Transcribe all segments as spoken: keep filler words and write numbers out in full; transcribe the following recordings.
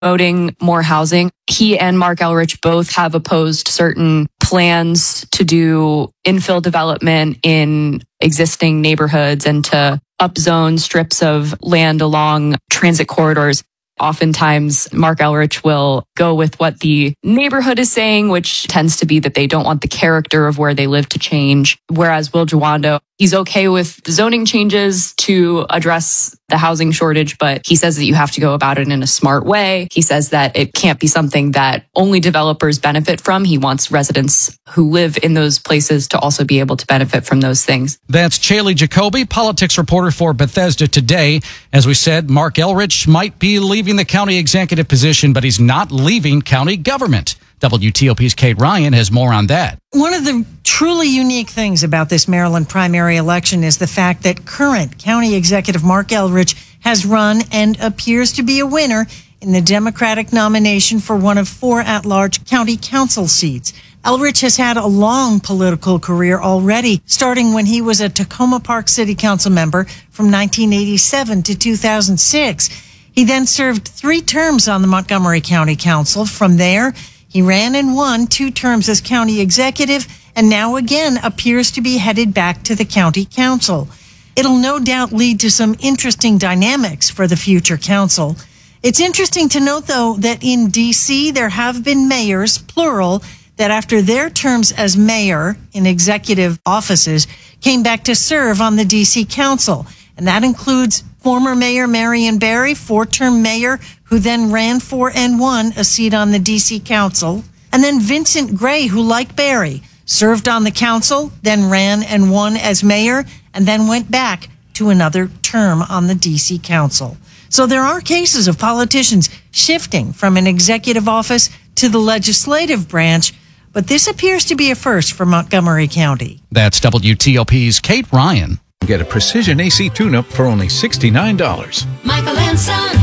promoting more housing. He and Mark Elrich both have opposed certain plans to do infill development in existing neighborhoods and to upzone strips of land along transit corridors. Oftentimes, Mark Elrich will go with what the neighborhood is saying, which tends to be that they don't want the character of where they live to change. Whereas Will Jawando, he's okay with zoning changes to address the housing shortage, but he says that you have to go about it in a smart way. He says that it can't be something that only developers benefit from. He wants residents who live in those places to also be able to benefit from those things. That's Chaley Jacoby, politics reporter for Bethesda Today. As we said, Mark Elrich might be leaving the county executive position, but he's not leaving county government. W T O P's Kate Ryan has more on that. One of the truly unique things about this Maryland primary election is the fact that current county executive Mark Elrich has run and appears to be a winner in the Democratic nomination for one of four at-large county council seats. Elrich has had a long political career already, starting when he was a Tacoma Park City Council member from nineteen eighty-seven to two thousand six. He then served three terms on the Montgomery County Council. From there, he ran and won two terms as county executive and now again appears to be headed back to the county council. It'll no doubt lead to some interesting dynamics for the future council. It's interesting to note, though, that in D C there have been mayors, plural, that after their terms as mayor in executive offices came back to serve on the D C council. And that includes former Mayor Marion Barry, four-term mayor, who then ran for and won a seat on the D C council. And then Vincent Gray, who, like Barry, served on the council, then ran and won as mayor, and then went back to another term on the D C council. So there are cases of politicians shifting from an executive office to the legislative branch, but this appears to be a first for Montgomery County. That's W T O P's Kate Ryan. Get a precision A C tune-up for only sixty-nine dollars. Michael and Son.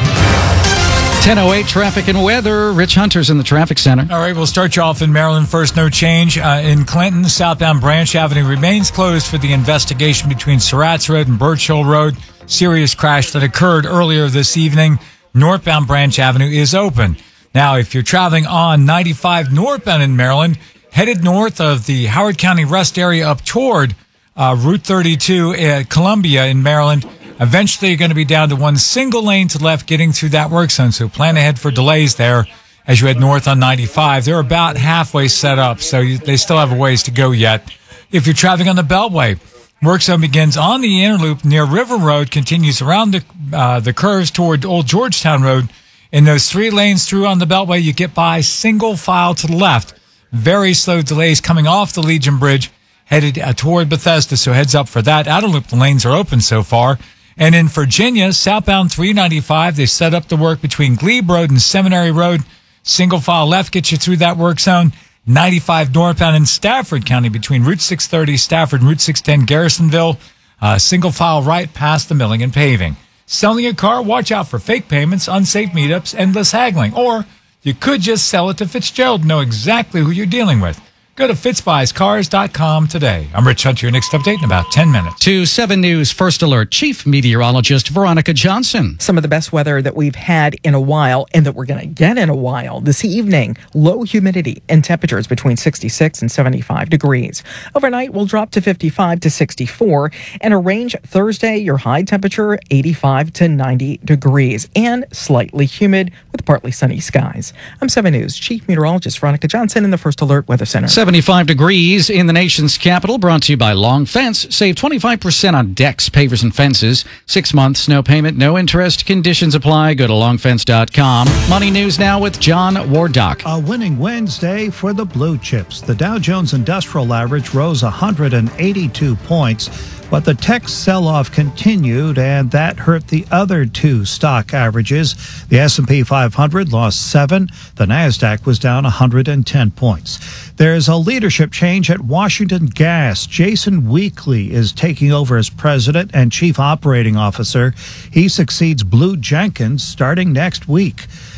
ten oh eight traffic and weather. Rich Hunter's in the traffic center. All right, we'll start you off in Maryland first. No change. Uh, in Clinton, southbound Branch Avenue remains closed for the investigation between Surratt's Road and Birch Hill Road. Serious crash that occurred earlier this evening. Northbound Branch Avenue is open. Now, if you're traveling on ninety-five northbound in Maryland, headed north of the Howard County rest area up toward uh, Route thirty-two at Columbia in Maryland, eventually you're going to be down to one single lane to the left getting through that work zone. So plan ahead for delays there as you head north on ninety-five. They're about halfway set up, so you, they still have a ways to go yet. If you're traveling on the Beltway, work zone begins on the inner loop near River Road, continues around the uh, the curves toward Old Georgetown Road. In those three lanes through on the Beltway, you get by single file to the left. Very slow delays coming off the Legion Bridge, headed uh, toward Bethesda, so heads up for that. Outer loop, the lanes are open so far. And in Virginia, southbound three ninety-five, they set up the work between Glebe Road and Seminary Road. Single file left gets you through that work zone. ninety-five northbound in Stafford County between Route six thirty Stafford and Route six ten Garrisonville. Uh, single file right past the milling and paving. Selling a car, watch out for fake payments, unsafe meetups, endless haggling. Or you could just sell it to Fitzgerald, know exactly who you're dealing with. Go to fitz buys cars dot com today. I'm Rich Hunter, your next update in about ten minutes. To seven News First Alert Chief Meteorologist Veronica Johnson. Some of the best weather that we've had in a while and that we're going to get in a while this evening. Low humidity and temperatures between sixty-six and seventy-five degrees. Overnight, we'll drop to fifty-five to sixty-four and a range Thursday, your high temperature eighty-five to ninety degrees and slightly humid with partly sunny skies. I'm seven News Chief Meteorologist Veronica Johnson in the First Alert Weather Center. seventy-five degrees in the nation's capital, brought to you by Long Fence. Save twenty-five percent on decks, pavers, and fences. Six months, no payment, no interest. Conditions apply. Go to long fence dot com. Money news now with John Wardock. A winning Wednesday for the blue chips. The Dow Jones Industrial Average rose one hundred eighty-two points, but the tech sell-off continued, and that hurt the other two stock averages. The S and P five hundred lost seven. The NASDAQ was down one hundred ten points. There's a leadership change at Washington Gas. Jason Weekly is taking over as president and chief operating officer. He succeeds Blue Jenkins starting next week.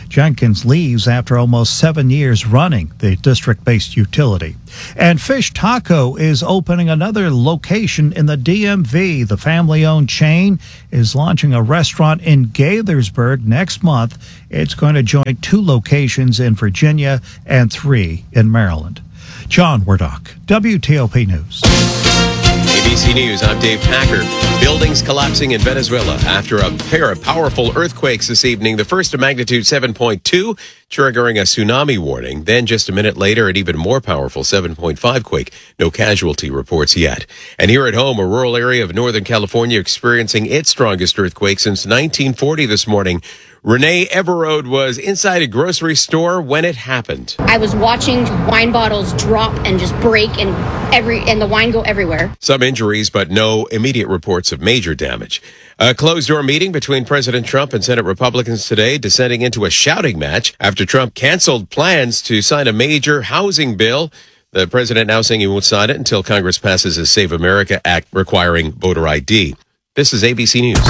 Jenkins leaves after almost seven years running the district-based utility. And Fish Taco is opening another location in the D M V. The family-owned chain is launching a restaurant in Gaithersburg next month. It's going to join two locations in Virginia and three in Maryland. John Wardock, W T O P News. A B C News, I'm Dave Packer. Buildings collapsing in Venezuela after a pair of powerful earthquakes this evening. The first of magnitude seven point two, triggering a tsunami warning. Then just a minute later, an even more powerful seven point five quake. No casualty reports yet. And here at home, a rural area of Northern California experiencing its strongest earthquake since nineteen forty this morning. Renee Everode was inside a grocery store when it happened. I was watching wine bottles drop and just break and every and the wine go everywhere. Some injuries, but no immediate reports of major damage. A closed-door meeting between President Trump and Senate Republicans today, descending into a shouting match after Trump canceled plans to sign a major housing bill. The president now saying he won't sign it until Congress passes a Save America Act requiring voter I D. This is A B C News.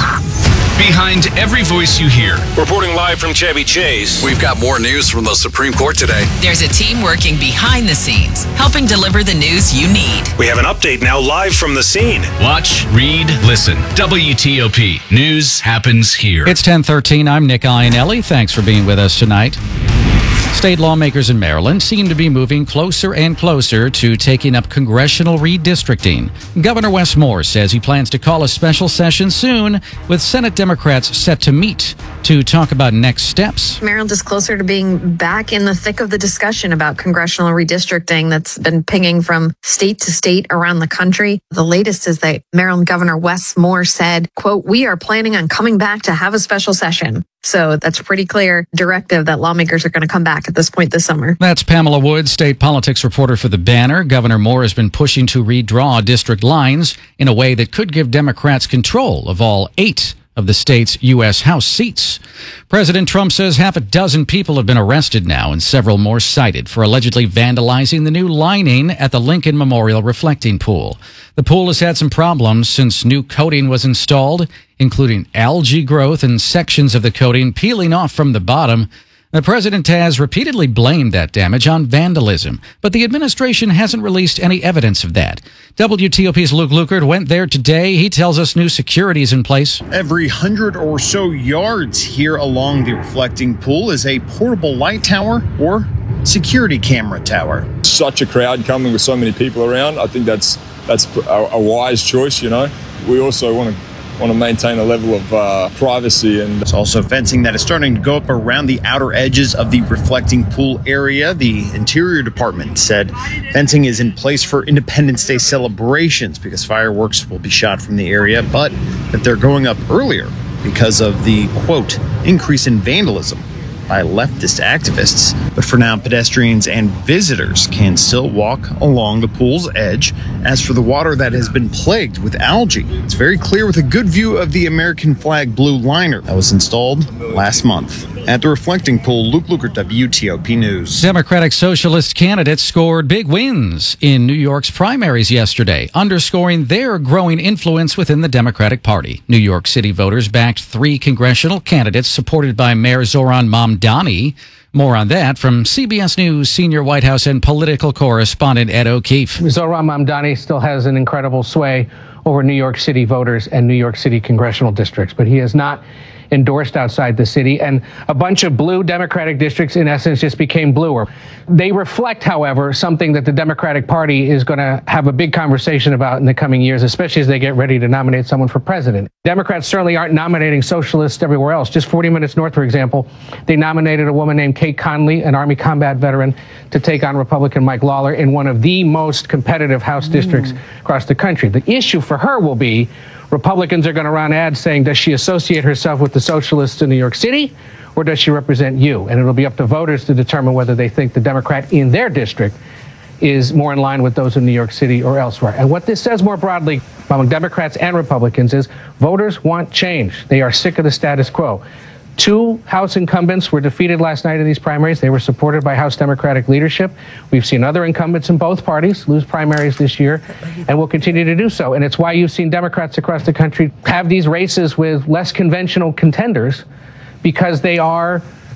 Behind every voice you hear. Reporting live from Chevy Chase. We've got more news from the Supreme Court today. There's a team working behind the scenes, helping deliver the news you need. We have an update now live from the scene. Watch, read, listen. W T O P. News happens here. It's ten thirteen. I'm Nick Iannelli. Thanks for being with us tonight. State lawmakers in Maryland seem to be moving closer and closer to taking up congressional redistricting. Governor Wes Moore says he plans to call a special session soon, with Senate Democrats set to meet to talk about next steps. Maryland is closer to being back in the thick of the discussion about congressional redistricting that's been pinging from state to state around the country. The latest is that Maryland Governor Wes Moore said, quote, "We are planning on coming back to have a special session." So that's a pretty clear directive that lawmakers are going to come back at this point this summer. That's Pamela Wood, state politics reporter for The Banner. Governor Moore has been pushing to redraw district lines in a way that could give Democrats control of all eight of the state's U S House seats. President Trump says half a dozen people have been arrested now and several more cited for allegedly vandalizing the new lining at the Lincoln Memorial Reflecting Pool. The pool has had some problems since new coating was installed, including algae growth and sections of the coating peeling off from the bottom. The president has repeatedly blamed that damage on vandalism, but the administration hasn't released any evidence of that. W T O P's Luke Lukert went there today. He tells us new security is in place. Every hundred or so yards here along the reflecting pool is a portable light tower or security camera tower. Such a crowd coming with so many people around. I think that's that's a, a wise choice, you know. We also want to want to maintain a level of uh, privacy. And there's also fencing that is starting to go up around the outer edges of the reflecting pool area. The Interior Department said fencing is in place for Independence Day celebrations because fireworks will be shot from the area, but that they're going up earlier because of the, quote, increase in vandalism by leftist activists. But for now, pedestrians and visitors can still walk along the pool's edge. As for the water that has been plagued with algae, it's very clear with a good view of the American flag blue liner that was installed last month. At the reflecting pool, Luke Lukert, W T O P News. Democratic Socialist candidates scored big wins in New York's primaries yesterday, underscoring their growing influence within the Democratic Party. New York City voters backed three congressional candidates supported by Mayor Zoran Mamdani. More on that from C B S News senior White House and political correspondent Ed O'Keefe. Zoran Mamdani still has an incredible sway over New York City voters and New York City congressional districts, but he has not endorsed outside the city, and a bunch of blue Democratic districts in essence just became bluer. They reflect, however, something that the Democratic Party is going to have a big conversation about in the coming years, especially as they get ready to nominate someone for president. Democrats certainly aren't nominating socialists everywhere else. Just forty minutes north, for example, they nominated a woman named Kate Conley, an Army combat veteran, to take on Republican Mike Lawler in one of the most competitive House mm. districts across the country. The issue for her will be Republicans are going to run ads saying, does she associate herself with the socialists in New York City, or does she represent you? And it'll be up to voters to determine whether they think the Democrat in their district is more in line with those in New York City or elsewhere. And what this says more broadly among Democrats and Republicans is voters want change. They are sick of the status quo. Two House incumbents were defeated last night in these primaries. They were supported by House Democratic leadership. We've seen other incumbents in both parties lose primaries this year, and will continue to do so. And it's why you've seen Democrats across the country have these races with less conventional contenders, because they are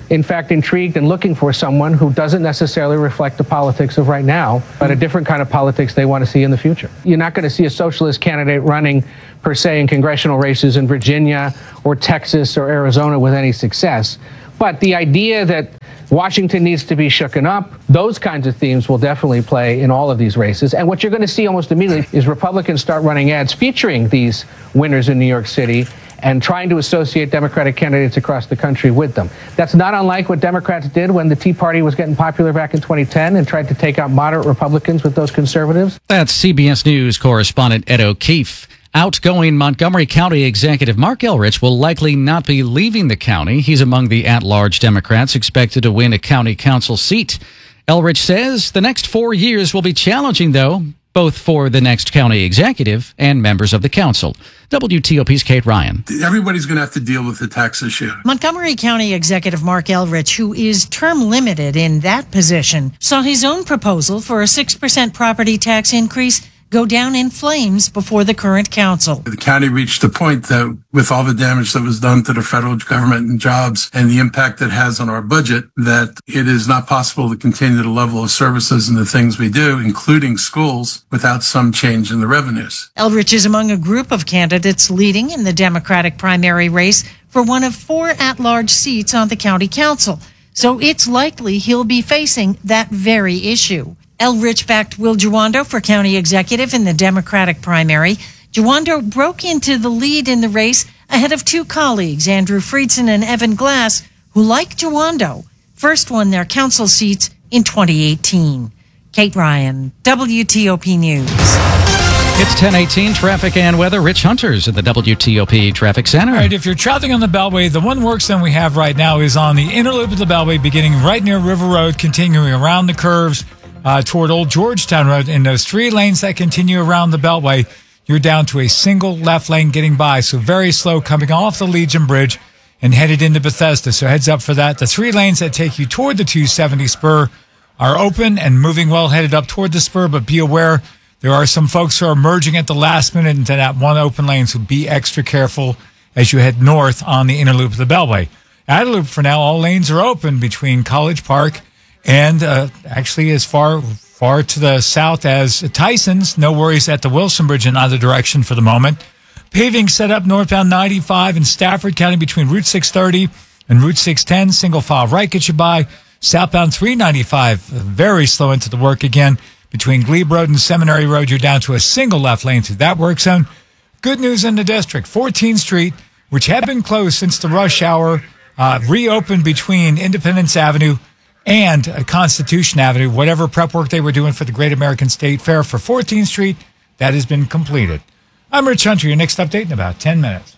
in fact, intrigued and looking for someone who doesn't necessarily reflect the politics of right now, but a different kind of politics they want to see in the future. You're not going to see a socialist candidate running, per se, in congressional races in Virginia or Texas or Arizona with any success. But the idea that Washington needs to be shooken up, those kinds of themes will definitely play in all of these races. And what you're going to see almost immediately is Republicans start running ads featuring these winners in New York City and trying to associate Democratic candidates across the country with them. That's not unlike what Democrats did when the Tea Party was getting popular back in twenty ten and tried to take out moderate Republicans with those conservatives. That's C B S News correspondent Ed O'Keefe. Outgoing Montgomery County Executive Marc Elrich will likely not be leaving the county. He's among the at-large Democrats expected to win a county council seat. Elrich says the next four years will be challenging, though, both for the next county executive and members of the council. W T O P's Kate Ryan. Everybody's going to have to deal with the tax issue. Montgomery County Executive Marc Elrich, who is term limited in that position, saw his own proposal for a six percent property tax increase go down in flames before the current council. The county reached a point that with all the damage that was done to the federal government and jobs and the impact it has on our budget, that it is not possible to continue the level of services and the things we do, including schools, without some change in the revenues. Elrich is among a group of candidates leading in the Democratic primary race for one of four at-large seats on the county council. So it's likely he'll be facing that very issue. Elrich backed Will Jawando for county executive in the Democratic primary. Jawando broke into the lead in the race ahead of two colleagues, Andrew Friedson and Evan Glass, who, like Jawando, first won their council seats in twenty eighteen. Kate Ryan, W T O P News. It's ten eighteen, traffic and weather. Rich Hunters at the W T O P Traffic Center. All right, if you're traveling on the Beltway, the one work zone we have right now is on the inner loop of the Beltway, beginning right near River Road, continuing around the curves uh, toward Old Georgetown Road. In those three lanes that continue around the Beltway, you're down to a single left lane getting by, so very slow coming off the Legion Bridge and headed into Bethesda. So heads up for that. The three lanes that take you toward the two seventy spur are open and moving well headed up toward the spur, but be aware there are some folks who are merging at the last minute into that one open lane, so be extra careful as you head north on the inner loop of the Beltway. Outer loop for now, all lanes are open between College Park and uh, actually as far far to the south as Tyson's. No worries at the Wilson Bridge in either direction for the moment. Paving set up northbound ninety-five in Stafford County between Route six thirty and Route six ten. Single file right gets you by. Southbound three ninety-five, very slow into the work again. Between Glebe Road and Seminary Road, you're down to a single left lane through that work zone. Good news in the district. fourteenth Street, which had been closed since the rush hour, uh, reopened between Independence Avenue and uh, Constitution Avenue. Whatever prep work they were doing for the Great American State Fair for fourteenth Street, that has been completed. I'm Rich Hunter. Your next update in about ten minutes.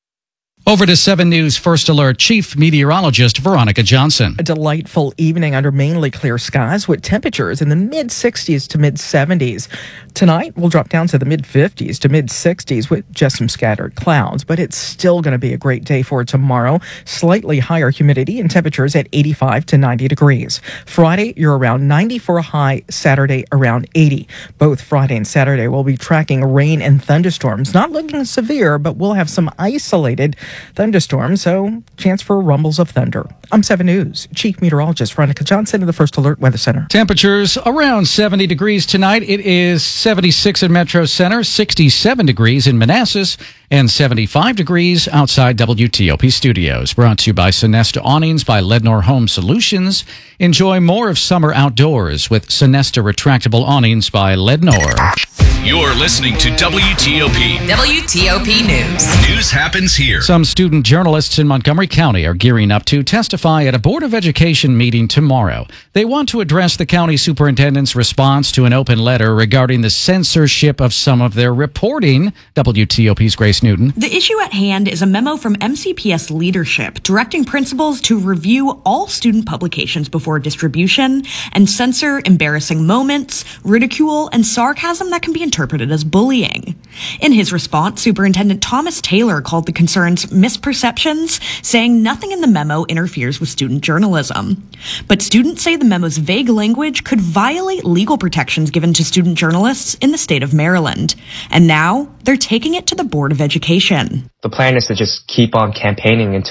Over to seven News First Alert Chief Meteorologist Veronica Johnson. A delightful evening under mainly clear skies with temperatures in the mid sixties to mid seventies. Tonight, we'll drop down to the mid fifties to mid sixties with just some scattered clouds, but it's still going to be a great day for tomorrow. Slightly higher humidity and temperatures at eighty-five to ninety degrees. Friday, you're around ninety for a high. Saturday, around eighty. Both Friday and Saturday, we'll be tracking rain and thunderstorms. Not looking severe, but we'll have some isolated thunderstorms, so chance for rumbles of thunder. I'm seven News Chief Meteorologist Veronica Johnson of the First Alert Weather Center. Temperatures around seventy degrees tonight. It is seventy-six in Metro Center, sixty-seven degrees in Manassas, and seventy-five degrees outside W T O P Studios. Brought to you by Sonesta Awnings by Lednor Home Solutions. Enjoy more of summer outdoors with Sonesta Retractable Awnings by Lednor. You're listening to W T O P. W T O P News. News happens here. Some student journalists in Montgomery County are gearing up to testify at a Board of Education meeting tomorrow. They want to address the county superintendent's response to an open letter regarding the censorship of some of their reporting. W T O P's Grace Newton. The issue at hand is a memo from M C P S leadership directing principals to review all student publications before distribution and censor embarrassing moments, ridicule, and sarcasm that can be interpreted as bullying. In his response, Superintendent Thomas Taylor called the concerns misperceptions, saying nothing in the memo interferes with student journalism. But students say the memo's vague language could violate legal protections given to student journalists in the state of Maryland. And now they're taking it to the Board of Education. The plan is to just keep on campaigning until the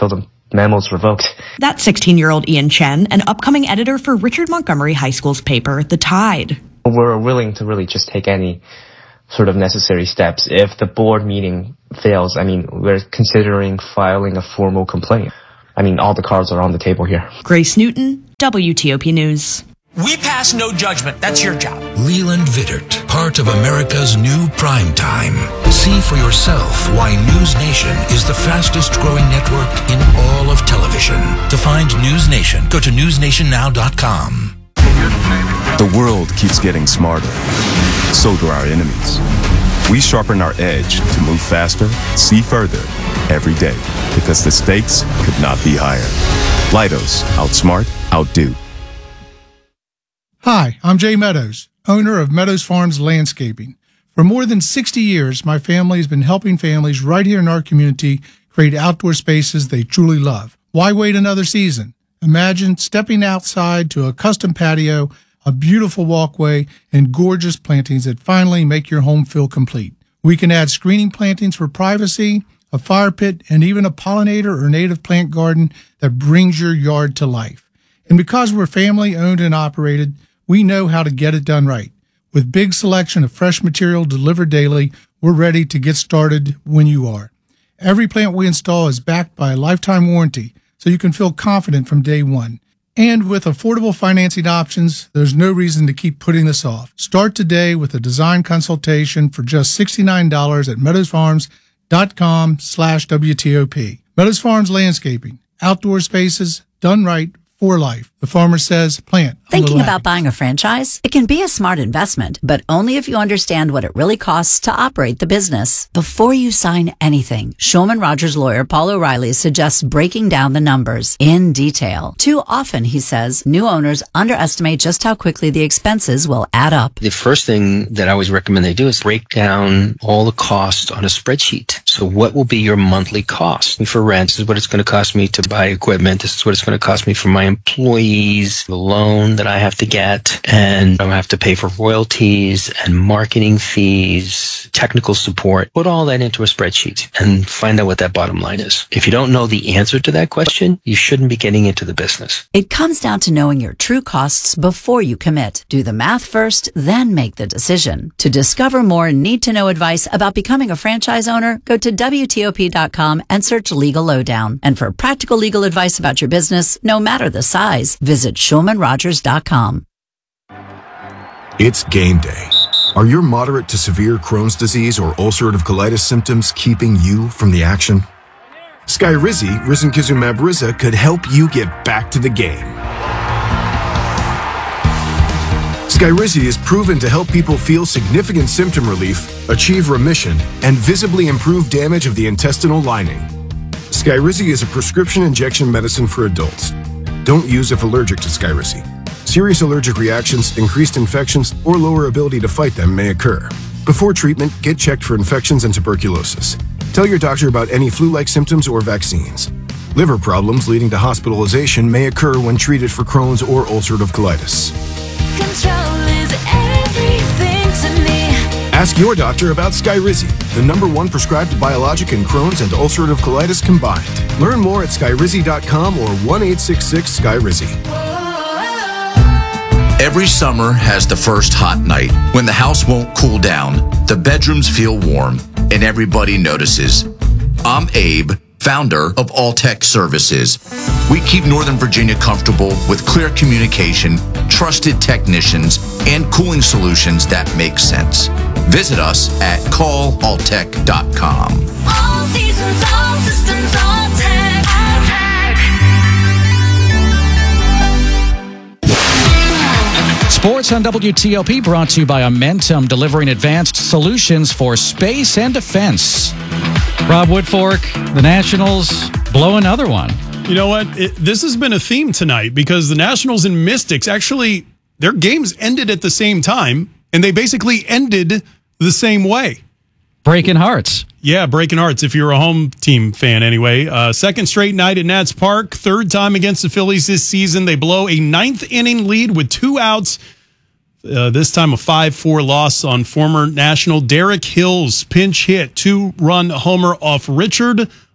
memos revoked. That's sixteen-year-old Ian Chen, an upcoming editor for Richard Montgomery High School's paper, The Tide. We're willing to really just take any sort of necessary steps. If the board meeting fails, I mean, we're considering filing a formal complaint. I mean, all the cards are on the table here. Grace Newton, W T O P News. We pass no judgment. That's your job. Leland Vittert, part of America's new prime time. See for yourself why News Nation is the fastest growing network in all of television. To find News Nation, go to news nation now dot com. The world keeps getting smarter. So do our enemies. We sharpen our edge to move faster, see further, every day. Because the stakes could not be higher. Leidos, outsmart, outdo. Hi, I'm Jay Meadows, owner of Meadows Farms Landscaping. For more than sixty years, my family has been helping families right here in our community create outdoor spaces they truly love. Why wait another season? Imagine stepping outside to a custom patio, a beautiful walkway, and gorgeous plantings that finally make your home feel complete. We can add screening plantings for privacy, a fire pit, and even a pollinator or native plant garden that brings your yard to life. And because we're family owned and operated, we know how to get it done right. With big selection of fresh material delivered daily, we're ready to get started when you are. Every plant we install is backed by a lifetime warranty, so you can feel confident from day one. And with affordable financing options, there's no reason to keep putting this off. Start today with a design consultation for just sixty-nine dollars at meadowsfarms.com slash WTOP. Meadows Farms Landscaping. Outdoor spaces done right for life. The farmer says plant. Thinking about buying a franchise? It can be a smart investment, but only if you understand what it really costs to operate the business. Before you sign anything, Shulman Rogers lawyer Paul O'Reilly suggests breaking down the numbers in detail. Too often, he says, new owners underestimate just how quickly the expenses will add up. The first thing that I always recommend they do is break down all the costs on a spreadsheet. So what will be your monthly cost? For rent, this is what it's going to cost me to buy equipment. This is what it's going to cost me for my employees, the loan that I have to get, and I have to pay for royalties and marketing fees, technical support. Put all that into a spreadsheet and find out what that bottom line is. If you don't know the answer to that question, you shouldn't be getting into the business. It comes down to knowing your true costs before you commit. Do the math first, then make the decision. To discover more need-to-know advice about becoming a franchise owner, go to W T O P dot com and search Legal Lowdown. And for practical legal advice about your business, no matter the size, visit Shulman Rogers dot com. It's game day. Are your moderate to severe Crohn's disease or ulcerative colitis symptoms keeping you from the action? Skyrizi, risankizumab Riza, could help you get back to the game. Skyrizi is proven to help people feel significant symptom relief, achieve remission, and visibly improve damage of the intestinal lining. Skyrizi is a prescription injection medicine for adults. Don't use if allergic to Skyrizi. Serious allergic reactions, increased infections, or lower ability to fight them may occur. Before treatment, get checked for infections and tuberculosis. Tell your doctor about any flu-like symptoms or vaccines. Liver problems leading to hospitalization may occur when treated for Crohn's or ulcerative colitis. Control is everything to me. Ask your doctor about Skyrizi, the number one prescribed biologic in Crohn's and ulcerative colitis combined. Learn more at skyrizi dot com or one eight six six Skyrizi. Every summer has the first hot night when the house won't cool down, the bedrooms feel warm, and everybody notices. I'm Abe, founder of Alltech Services. We keep Northern Virginia comfortable with clear communication, trusted technicians, and cooling solutions that make sense. Visit us at call alltech dot com. All seasons, all systems, Alltech. Sports on W T O P brought to you by Amentum, delivering advanced solutions for space and defense. Rob Woodfork, the Nationals blow another one. You know what? It, this has been a theme tonight because the Nationals and Mystics actually, their games ended at the same time, and they basically ended the same way. Breaking hearts. Yeah, breaking hearts if you're a home team fan anyway. Uh, second straight night at Nats Park, third time against the Phillies this season. They blow a ninth inning lead with two outs. Uh, this time a five four loss on former National Derek Hill's pinch hit, two-run homer off Richard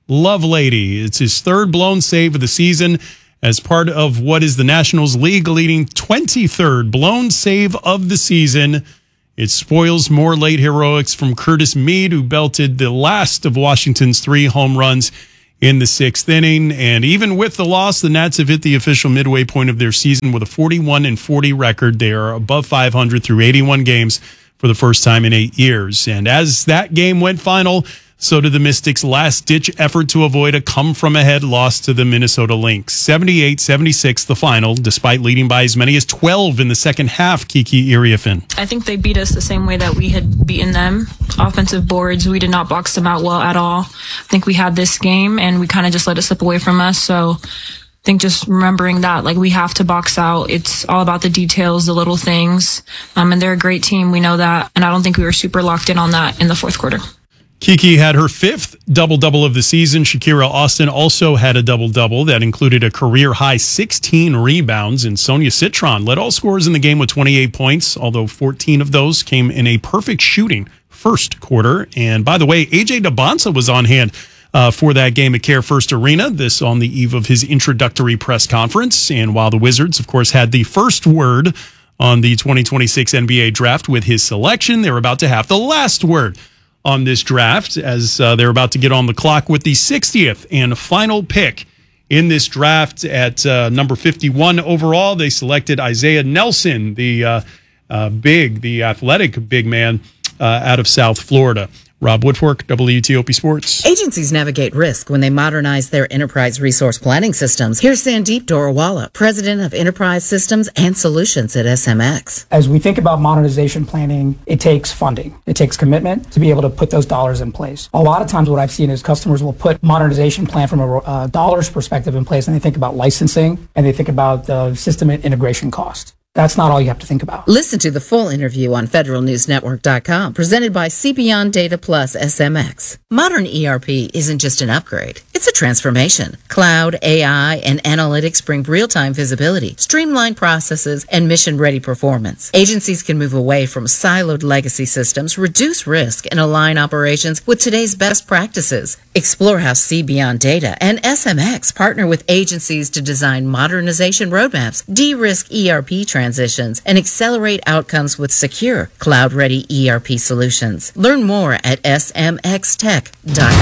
Lovelady. It's his third blown save of the season as part of what is the Nationals league-leading twenty-third blown save of the season. It spoils more late heroics from Curtis Mead, who belted the last of Washington's three home runs in the sixth inning. And even with the loss, the Nats have hit the official midway point of their season with a forty-one and forty record. They are above five hundred through eighty-one games for the first time in eight years. And as that game went final, so did the Mystics' last-ditch effort to avoid a come-from-ahead loss to the Minnesota Lynx. seventy-eight seventy-six the final, despite leading by as many as twelve in the second half, Kiki Iriafen. I think they beat us the same way that we had beaten them. Offensive boards, we did not box them out well at all. I think we had this game, and we kind of just let it slip away from us. So I think just remembering that, like, we have to box out. It's all about the details, the little things. Um, and they're a great team. We know that. And I don't think we were super locked in on that in the fourth quarter. Kiki had her fifth double-double of the season. Shakira Austin also had a double-double that included a career-high sixteen rebounds, and Sonia Citron led all scorers in the game with twenty-eight points, although fourteen of those came in a perfect shooting first quarter. And by the way, A J Debonsa was on hand uh, for that game at Care First Arena, this on the eve of his introductory press conference. And while the Wizards, of course, had the first word on the twenty twenty-six N B A draft with his selection, they were about to have the last word on this draft as uh, they're about to get on the clock with the sixtieth and final pick in this draft at uh, number fifty-one overall. They selected Isaiah Nelson, the uh, uh, big, the athletic big man uh, out of South Florida. Rob Woodfork, W T O P Sports. Agencies navigate risk when they modernize their enterprise resource planning systems. Here's Sandeep Dorawala, president of Enterprise Systems and Solutions at S M X. As we think about modernization planning, it takes funding. It takes commitment to be able to put those dollars in place. A lot of times what I've seen is customers will put modernization plan from a uh, dollars perspective in place, and they think about licensing, and they think about the system integration cost. That's not all you have to think about. Listen to the full interview on federal news network dot com, presented by Cbion Data Plus S M X. Modern E R P isn't just an upgrade, it's a transformation. Cloud, A I, and analytics bring real-time visibility, streamlined processes, and mission-ready performance. Agencies can move away from siloed legacy systems, reduce risk, and align operations with today's best practices. Explore how Cbion Data and S M X partner with agencies to design modernization roadmaps, de-risk E R P transitions, and accelerate outcomes with secure, cloud-ready E R P solutions. Learn more at S M X tech dot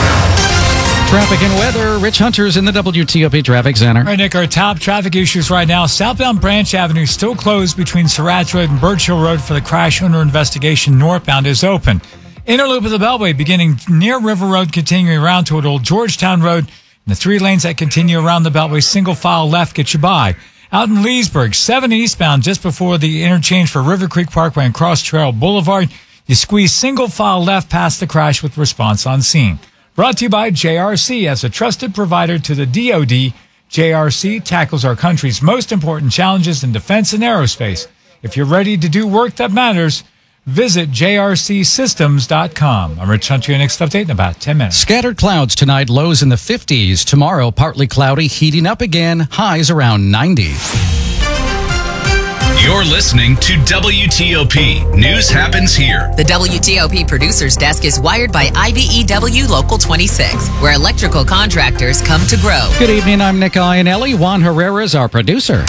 com. Traffic and weather. Rich Hunter's in the W T O P Traffic Center. All right, Nick, our top traffic issues right now. Southbound Branch Avenue still closed between Surratt Road and Birch Hill Road for the crash under investigation. Northbound is open. Inner loop of the Beltway beginning near River Road, continuing around toward Old Georgetown Road. And the three lanes that continue around the Beltway, single file left, get you by. Out in Leesburg, seven eastbound just before the interchange for River Creek Parkway and Cross Trail Boulevard. You squeeze single file left past the crash with response on scene. Brought to you by J R C. As a trusted provider to the D O D, J R C tackles our country's most important challenges in defense and aerospace. If you're ready to do work that matters, visit J R C systems dot com. I'm Rich Hunter, your next update in about ten minutes. Scattered clouds tonight, lows in the fifties. Tomorrow, partly cloudy, heating up again, highs around ninety. You're listening to W T O P. News happens here. The W T O P Producers Desk is wired by I B E W Local twenty-six, where electrical contractors come to grow. Good evening, I'm Nick Iannelli. Juan Herrera is our producer.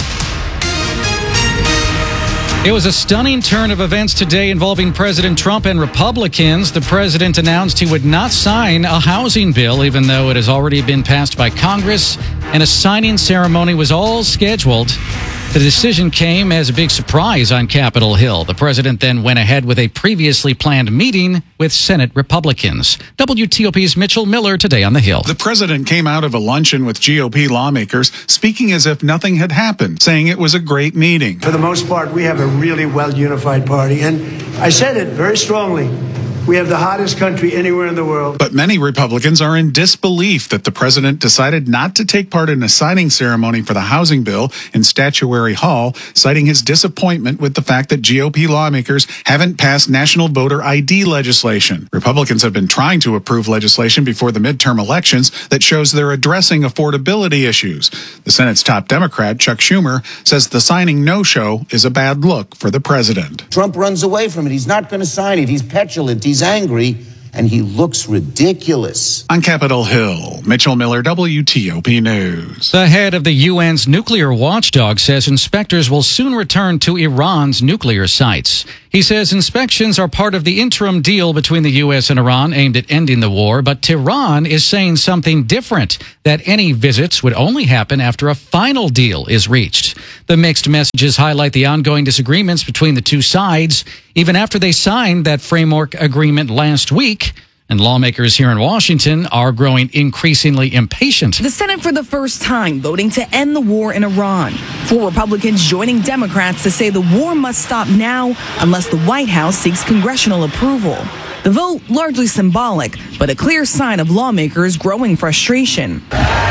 It was a stunning turn of events today involving President Trump and Republicans. The president announced he would not sign a housing bill, even though it has already been passed by Congress, and a signing ceremony was all scheduled. The decision came as a big surprise on Capitol Hill. The president then went ahead with a previously planned meeting with Senate Republicans. W T O P's Mitchell Miller today on the Hill. The president came out of a luncheon with G O P lawmakers speaking as if nothing had happened, saying it was a great meeting. For the most part, we have a really well-unified party, and I said it very strongly. We have the hottest country anywhere in the world. But many Republicans are in disbelief that the president decided not to take part in a signing ceremony for the housing bill in Statuary Hall, citing his disappointment with the fact that G O P lawmakers haven't passed national voter I D legislation. Republicans have been trying to approve legislation before the midterm elections that shows they're addressing affordability issues. The Senate's top Democrat, Chuck Schumer, says the signing no-show is a bad look for the president. Trump runs away from it. He's not going to sign it. He's petulant. He's angry. and he looks ridiculous. On Capitol Hill, Mitchell Miller, W T O P News. The head of the U N's nuclear watchdog says inspectors will soon return to Iran's nuclear sites. He says inspections are part of the interim deal between the U S and Iran aimed at ending the war, but Tehran is saying something different, that any visits would only happen after a final deal is reached. The mixed messages highlight the ongoing disagreements between the two sides, even after they signed that framework agreement last week. And lawmakers here in Washington are growing increasingly impatient. The Senate for the first time voting to end the war in Iran. Four Republicans joining Democrats to say the war must stop now unless the White House seeks congressional approval. The vote largely symbolic, but a clear sign of lawmakers' growing frustration.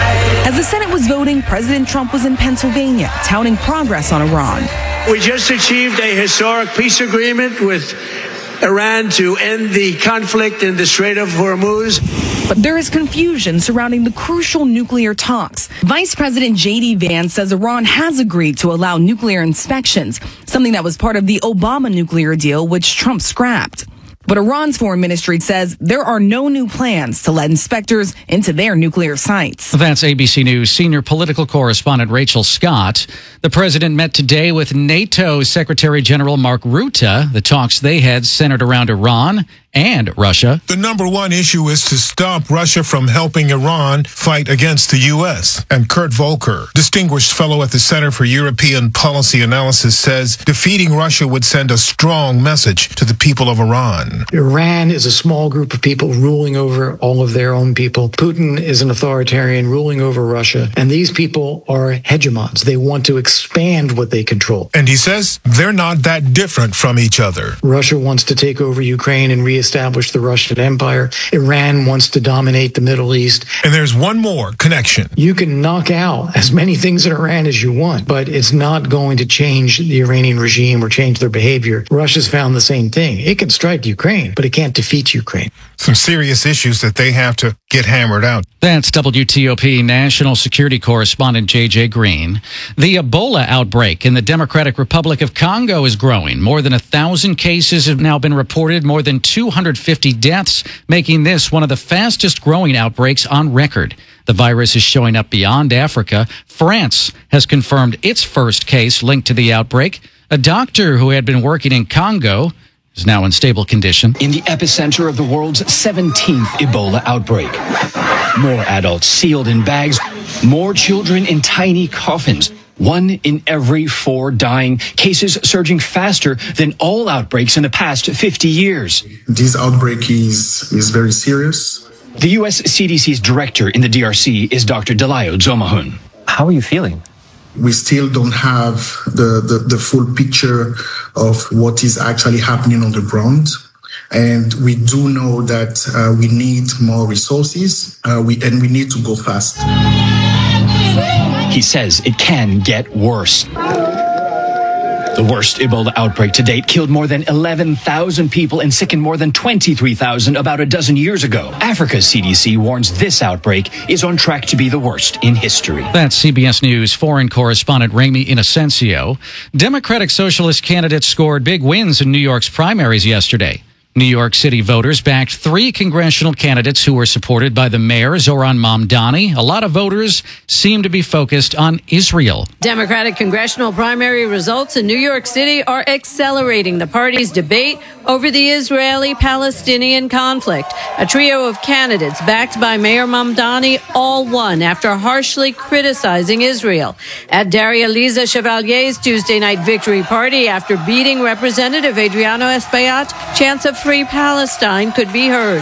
As the Senate was voting, President Trump was in Pennsylvania touting progress on Iran. We just achieved a historic peace agreement with Iran to end the conflict in the Strait of Hormuz. But there is confusion surrounding the crucial nuclear talks. Vice President J D Vance says Iran has agreed to allow nuclear inspections, something that was part of the Obama nuclear deal, which Trump scrapped. But Iran's foreign ministry says there are no new plans to let inspectors into their nuclear sites. That's A B C News senior political correspondent Rachel Scott. The president met today with NATO Secretary General Mark Rutte. The talks they had centered around Iran and Russia. The number one issue is to stop Russia from helping Iran fight against the U S. And Kurt Volker, distinguished fellow at the Center for European Policy Analysis, says defeating Russia would send a strong message to the people of Iran. Iran is a small group of people ruling over all of their own people. Putin is an authoritarian ruling over Russia. And these people are hegemons. They want to expand what they control. And he says they're not that different from each other. Russia wants to take over Ukraine and reestablish the Russian Empire. Iran wants to dominate the Middle East. And there's one more connection. You can knock out as many things in Iran as you want, but it's not going to change the Iranian regime or change their behavior. Russia's found the same thing. It can strike Ukraine, but it can't defeat Ukraine. Some serious issues that they have to get hammered out. That's W T O P national security correspondent J J Green. The Ebola outbreak in the Democratic Republic of Congo is growing. More than a thousand cases have now been reported, more than two hundred fifty deaths, making this one of the fastest growing outbreaks on record. The virus is showing up beyond Africa. France has confirmed its first case linked to the outbreak. A doctor who had been working in Congo is now in stable condition. In the epicenter of the world's seventeenth Ebola outbreak. More adults sealed in bags, more children in tiny coffins. One in every four dying, cases surging faster than all outbreaks in the past fifty years. This outbreak is, is very serious. The U S C D C's director in the D R C is Doctor Delayo Dzomahun. How are you feeling? We still don't have the, the, the full picture of what is actually happening on the ground. And we do know that uh, we need more resources uh, we, and we need to go fast. He says it can get worse. The worst Ebola outbreak to date killed more than eleven thousand people and sickened more than twenty-three thousand about a dozen years ago. Africa's C D C warns this outbreak is on track to be the worst in history. That's C B S News foreign correspondent Ramy Inocencio. Democratic Socialist candidates scored big wins in New York's primaries yesterday. New York City voters backed three congressional candidates who were supported by the mayor, Zohran Mamdani. A lot of voters seem to be focused on Israel. Democratic congressional primary results in New York City are accelerating the party's debate over the Israeli-Palestinian conflict. A trio of candidates backed by Mayor Mamdani all won after harshly criticizing Israel. At Daria Liza Chevalier's Tuesday night victory party after beating Representative Adriano Espaillat, chants of Free Palestine could be heard.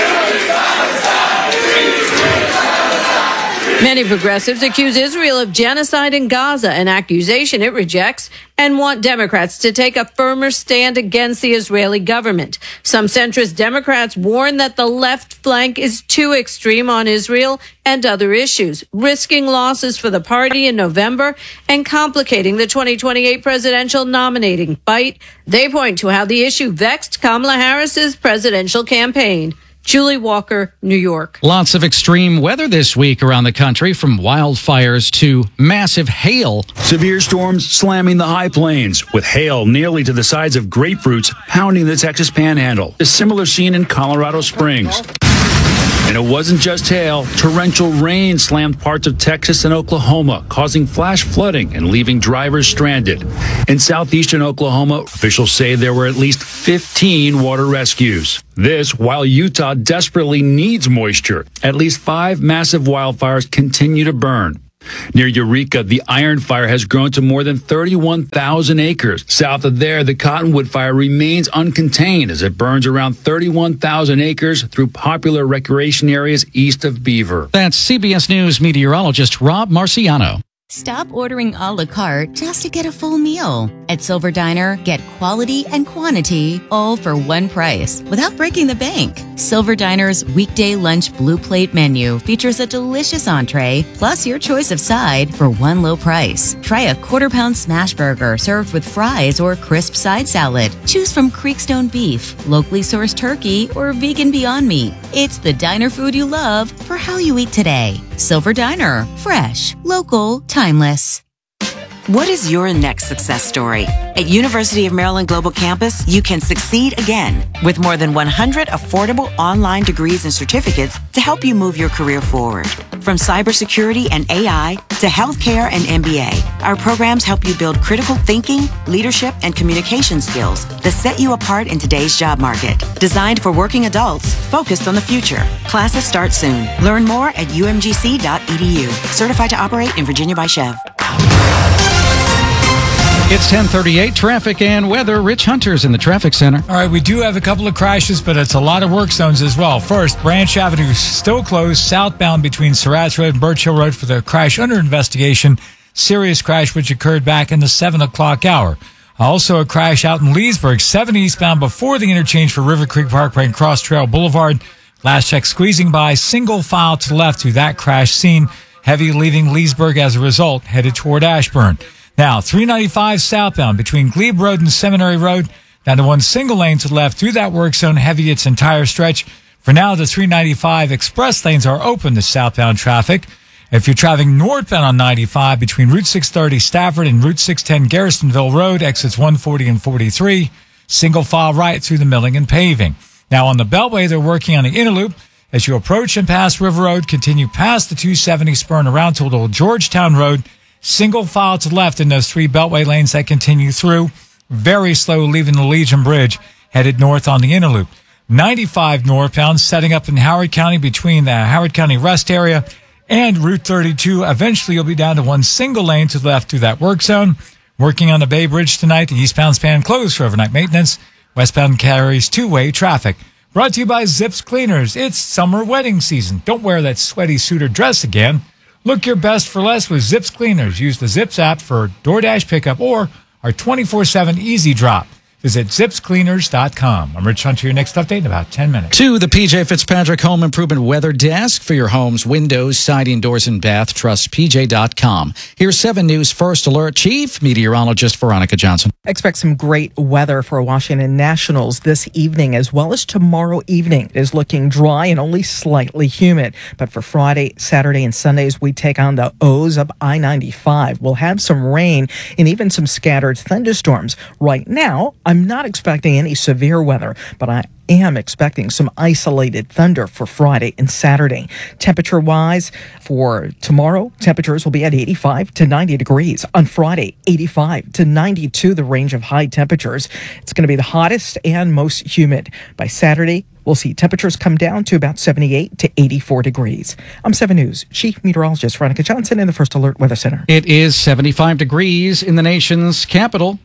Many progressives accuse Israel of genocide in Gaza, an accusation it rejects, and want Democrats to take a firmer stand against the Israeli government. Some centrist Democrats warn that the left flank is too extreme on Israel and other issues, risking losses for the party in November and complicating the twenty twenty-eight presidential nominating fight. They point to how the issue vexed Kamala Harris's presidential campaign. Julie Walker, New York. Lots of extreme weather this week around the country, from wildfires to massive hail. Severe storms slamming the high plains, with hail nearly to the size of grapefruits pounding the Texas Panhandle. A similar scene in Colorado Springs. And it wasn't just hail. Torrential rain slammed parts of Texas and Oklahoma, causing flash flooding and leaving drivers stranded. In southeastern Oklahoma, officials say there were at least fifteen water rescues. This while Utah desperately needs moisture. At least five massive wildfires continue to burn. Near Eureka, the Iron Fire has grown to more than thirty-one thousand acres. South of there, the Cottonwood Fire remains uncontained as it burns around thirty-one thousand acres through popular recreation areas east of Beaver. That's C B S News meteorologist Rob Marciano. Stop ordering a la carte just to get a full meal. At Silver Diner, get quality and quantity all for one price without breaking the bank. Silver Diner's weekday lunch blue plate menu features a delicious entree plus your choice of side for one low price. Try a quarter pound smash burger served with fries or crisp side salad. Choose from Creekstone beef, locally sourced turkey, or vegan Beyond Meat. It's the diner food you love for how you eat today. Silver Diner. Fresh, local, timeless. What is your next success story? At University of Maryland Global Campus, you can succeed again with more than one hundred affordable online degrees and certificates to help you move your career forward. From cybersecurity and A I to healthcare and M B A, our programs help you build critical thinking, leadership, and communication skills that set you apart in today's job market. Designed for working adults focused on the future. Classes start soon. Learn more at U M G C dot E D U. Certified to operate in Virginia by Chev. It's ten thirty-eight, traffic and weather. Rich Hunter's in the traffic center. All right, we do have a couple of crashes, but it's a lot of work zones as well. First, Branch Avenue is still closed southbound between Surratt's Road and Birch Hill Road for the crash under investigation. Serious crash which occurred back in the seven o'clock hour. Also a crash out in Leesburg, seven eastbound before the interchange for River Creek Parkway and Cross Trail Boulevard. Last check squeezing by, single file to the left through that crash scene. Heavy leaving Leesburg as a result, headed toward Ashburn. Now, three ninety-five southbound between Glebe Road and Seminary Road, down to one single lane to the left through that work zone, heavy its entire stretch. For now, the three ninety-five express lanes are open to southbound traffic. If you're traveling northbound on ninety-five between Route six thirty Stafford and Route six ten Garrisonville Road, exits one forty and forty-three, single file right through the milling and paving. Now, on the Beltway, they're working on the inner loop. As you approach and pass River Road, continue past the two seventy spur and around to Old Georgetown Road. Single file to the left in those three Beltway lanes that continue through. Very slow leaving the Legion Bridge, headed north on the inner loop. ninety-five northbound, setting up in Howard County between the Howard County Rest Area and Route thirty-two. Eventually, you'll be down to one single lane to the left through that work zone. Working on the Bay Bridge tonight. The eastbound span closed for overnight maintenance. Westbound carries two-way traffic. Brought to you by Zips Cleaners. It's summer wedding season. Don't wear that sweaty suit or dress again. Look your best for less with Zips Cleaners. Use the Zips app for DoorDash pickup or our twenty-four seven Easy Drop. Visit zips cleaners dot com. I'm Rich Hunter. Your next update in about ten minutes. To the P J Fitzpatrick Home Improvement Weather Desk for your home's windows, siding, doors, and bath. Trust P J dot com. Here's seven News First Alert Chief Meteorologist Veronica Johnson. Expect some great weather for Washington Nationals this evening as well as tomorrow evening. It is looking dry and only slightly humid. But for Friday, Saturday, and Sundays, we take on the O's of I ninety-five. We'll have some rain and even some scattered thunderstorms. Right now, I'm not expecting any severe weather, but I am expecting some isolated thunder for Friday and Saturday. Temperature-wise, for tomorrow, temperatures will be at eighty-five to ninety degrees. On Friday, eighty-five to ninety-two, the range of high temperatures. It's going to be the hottest and most humid. By Saturday, we'll see temperatures come down to about seventy-eight to eighty-four degrees. I'm seven News Chief Meteorologist Veronica Johnson in the First Alert Weather Center. It is seventy-five degrees in the nation's capital.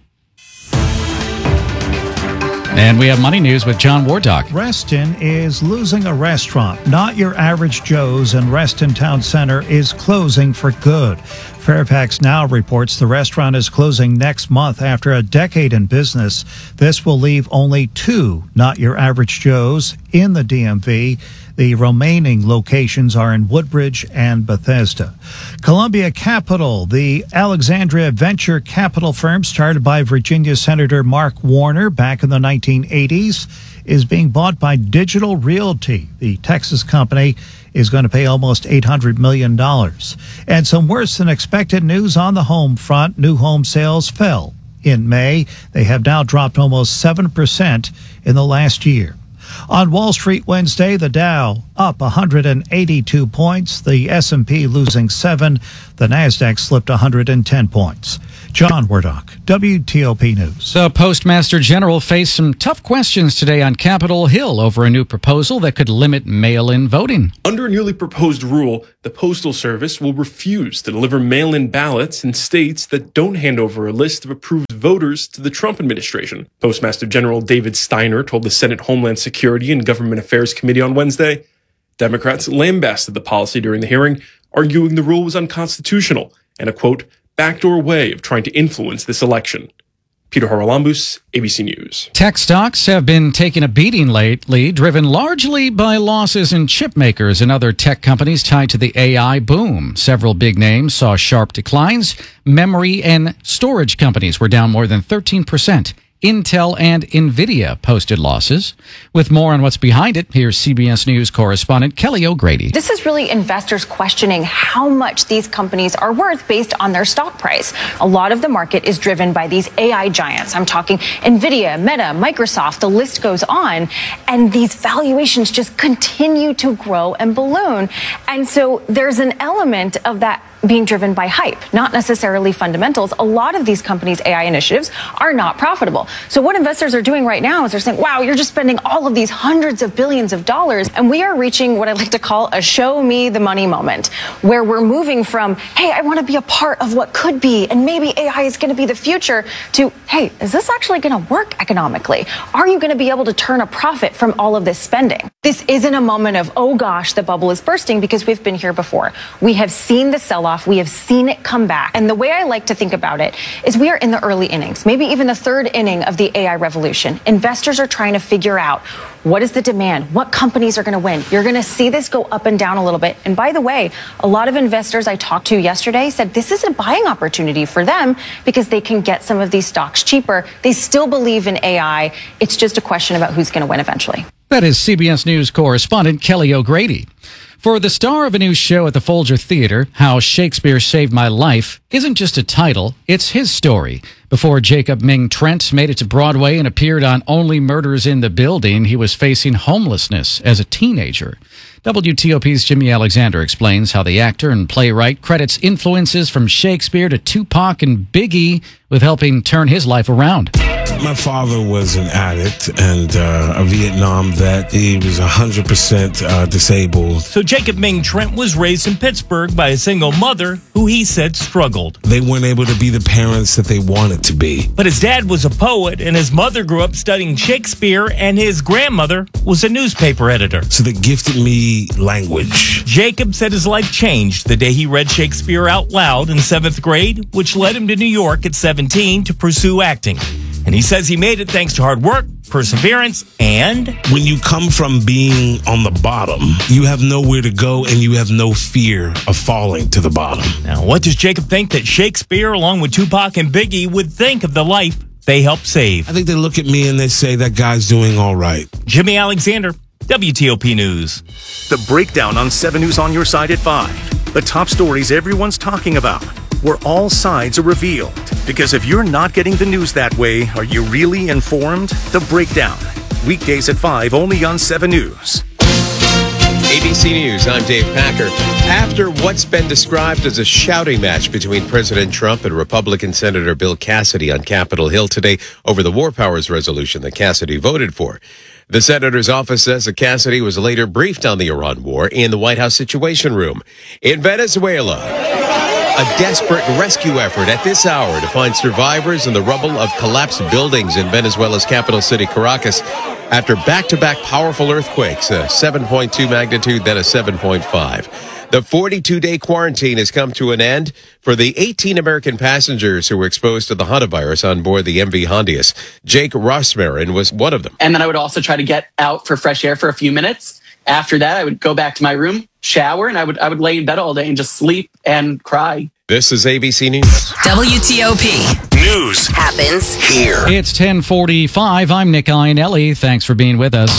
And we have money news with John Wardock. Reston is losing a restaurant. Not Your Average Joe's in Reston Town Center is closing for good. Fairfax Now reports the restaurant is closing next month after a decade in business. This will leave only two Not Your Average Joe's in the D M V. The remaining locations are in Woodbridge and Bethesda. Columbia Capital, the Alexandria venture capital firm started by Virginia Senator Mark Warner back in the nineteen eighties, is being bought by Digital Realty. The Texas company is going to pay almost eight hundred million dollars. And some worse than expected news on the home front. New home sales fell in May. They have now dropped almost seven percent in the last year. On Wall Street Wednesday, the Dow up one hundred eighty-two points, the S and P losing seven, the Nasdaq slipped one hundred ten points. John Wardock, W T O P News. The Postmaster General faced some tough questions today on Capitol Hill over a new proposal that could limit mail-in voting. Under a newly proposed rule, the Postal Service will refuse to deliver mail-in ballots in states that don't hand over a list of approved voters to the Trump administration. Postmaster General David Steiner told the Senate Homeland Security and Government Affairs Committee on Wednesday. Democrats lambasted the policy during the hearing, arguing the rule was unconstitutional and a, quote, backdoor way of trying to influence this election. Peter Haralambous, A B C News. Tech stocks have been taking a beating lately, driven largely by losses in chip makers and other tech companies tied to the A I boom. Several big names saw sharp declines. Memory and storage companies were down more than thirteen percent. Intel and NVIDIA posted losses. With more on what's behind it, here's C B S News correspondent Kelly O'Grady. This is really investors questioning how much these companies are worth based on their stock price. A lot of the market is driven by these A I giants. I'm talking NVIDIA, Meta, Microsoft, the list goes on. And these valuations just continue to grow and balloon. And so there's an element of that being driven by hype, not necessarily fundamentals. A lot of these companies' A I initiatives are not profitable. So what investors are doing right now is they're saying, wow, you're just spending all of these hundreds of billions of dollars. And we are reaching what I like to call a show me the money moment, where we're moving from, hey, I want to be a part of what could be, and maybe A I is going to be the future, to, hey, is this actually going to work economically? Are you going to be able to turn a profit from all of this spending? This isn't a moment of, oh gosh, the bubble is bursting, because we've been here before. We have seen the sell-off. We have seen it come back. And the way I like to think about it is we are in the early innings, maybe even the third inning of the A I revolution. Investors are trying to figure out, what is the demand? What companies are going to win? You're going to see this go up and down a little bit. And by the way, a lot of investors I talked to yesterday said this is a buying opportunity for them because they can get some of these stocks cheaper. They still believe in A I. It's just a question about who's going to win eventually. That is C B S News correspondent Kelly O'Grady. For the star of a new show at the Folger Theater, How Shakespeare Saved My Life isn't just a title, it's his story. Before Jacob Ming Trent made it to Broadway and appeared on Only Murders in the Building, he was facing homelessness as a teenager. W T O P's Jimmy Alexander explains how the actor and playwright credits influences from Shakespeare to Tupac and Biggie with helping turn his life around. My father was an addict and uh, a Vietnam vet. He was one hundred percent uh, disabled. So Jacob Ming Trent was raised in Pittsburgh by a single mother who he said struggled. They weren't able to be the parents that they wanted to be. But his dad was a poet, and his mother grew up studying Shakespeare, and his grandmother was a newspaper editor. So they gifted me language. Jacob said his life changed the day he read Shakespeare out loud in seventh grade, which led him to New York at seventeen to pursue acting. And he says he made it thanks to hard work, perseverance, and... When you come from being on the bottom, you have nowhere to go and you have no fear of falling to the bottom. Now, what does Jacob think that Shakespeare, along with Tupac and Biggie, would think of the life they helped save? I think they look at me and they say that guy's doing all right. Jimmy Alexander, W T O P News. The Breakdown on seven News on your side at five. The top stories everyone's talking about, where all sides are revealed. Because if you're not getting the news that way, are you really informed? The Breakdown. Weekdays at five, only on seven News. A B C News, I'm Dave Packer. After what's been described as a shouting match between President Trump and Republican Senator Bill Cassidy on Capitol Hill today over the War Powers resolution that Cassidy voted for, the senator's office says that Cassidy was later briefed on the Iran war in the White House Situation Room. In Venezuela, a desperate rescue effort at this hour to find survivors in the rubble of collapsed buildings in Venezuela's capital city, Caracas, after back-to-back powerful earthquakes, a seven point two magnitude, then a seven point five. The forty-two day quarantine has come to an end for the eighteen American passengers who were exposed to the hantavirus on board the M V Hondius. Jake Rossmarin was one of them. And then I would also try to get out for fresh air for a few minutes. After that, I would go back to my room, shower, and I would I would lay in bed all day and just sleep and cry. This is A B C News. W T O P. News happens here. It's ten forty-five. I'm Nick Iannelli. Thanks for being with us.